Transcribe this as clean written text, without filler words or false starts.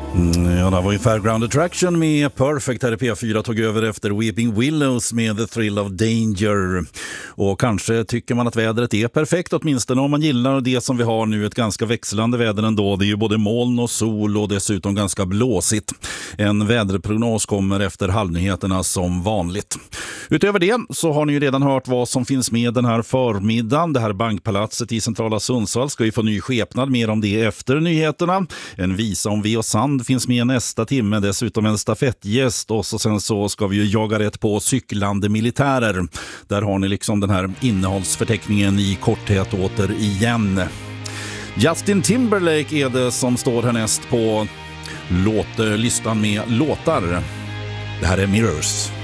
Ja, det var ju Fairground Attraction med Perfect här i P4, tog över efter Weeping Willows med The Thrill of Danger. Och kanske tycker man att vädret är perfekt, åtminstone om man gillar det som vi har nu, ett ganska växlande väder ändå. Det är ju både moln och sol och dessutom ganska blåsigt. En väderprognos kommer efter halvnyheterna som vanligt. Utöver det så har ni ju redan hört vad som finns med den här förmiddagen. Det här bankpalatset i centrala Sundsvall ska ju få ny skepnad, mer om det efter nyheterna. En visa om ve och sand finns med nästa timme, dessutom en stafettgäst, och sen så ska vi ju jaga rätt på cyklande militärer. Där har ni liksom den här innehållsförteckningen i korthet återigen. Justin Timberlake är det som står härnäst på listan med låtar. Det här är Mirrors.